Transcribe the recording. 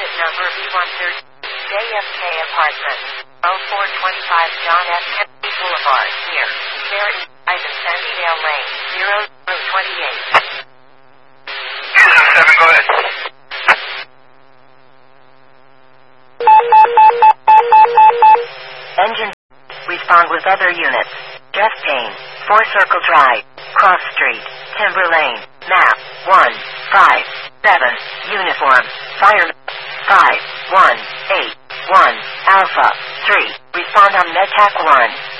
Unit number B130, JFK Apartment, 0425 John F. Kennedy Boulevard, near Barrett, Ivan Sandydale Lane, 0028. Houston 7, go ahead. Engine. Respond with other units. Jeff Payne, 4 Circle Drive, Cross Street, Timber Lane, map 157, uniform, fire 5181, Alpha 3. Respond on MedTac 1.